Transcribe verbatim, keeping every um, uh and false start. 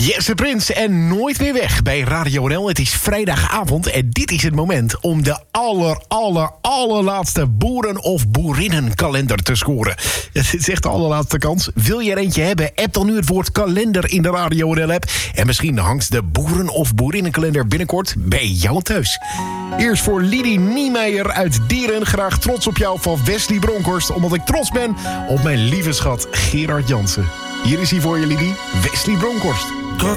Jesse Prins en Nooit meer weg bij Radio N L. Het is vrijdagavond en dit is het moment om de aller, aller, allerlaatste boeren- of boerinnenkalender te scoren. Het is echt de allerlaatste kans. Wil je er eentje hebben? App dan nu het woord kalender in de Radio N L-app. En misschien hangt de boeren- of boerinnenkalender binnenkort bij jou thuis. Eerst voor Lidie Niemeyer uit Dieren. Graag trots op jou van Wesley Bronkhorst. Omdat ik trots ben op mijn lieve schat Gerard Jansen. Hier is hij voor je, Lidie. Wesley Bronkhorst.